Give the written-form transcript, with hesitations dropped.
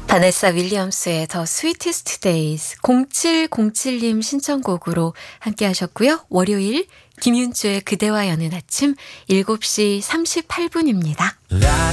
바네사 윌리엄스의 더 스위티스트 데이즈 0707님 신청곡으로 함께 하셨고요. 월요일 김윤주의 그대와 여는 아침 7시 38분입니다.